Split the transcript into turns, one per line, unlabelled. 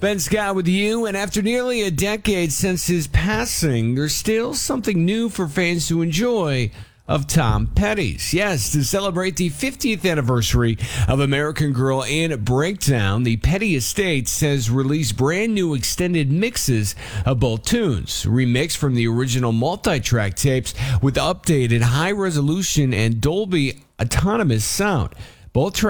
Ben Scott with you, and after nearly a decade since his passing, there's still something new for fans to enjoy of Tom Petty's. Yes, to celebrate the 50th anniversary of American Girl and Breakdown, the Petty Estates has released brand new extended mixes of both tunes, remixed from the original multi-track tapes with updated high-resolution and Dolby autonomous sound. Both tracks